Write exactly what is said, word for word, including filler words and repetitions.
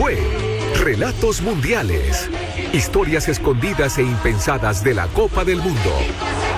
fue Relatos Mundiales. Historias escondidas e impensadas de la Copa del Mundo.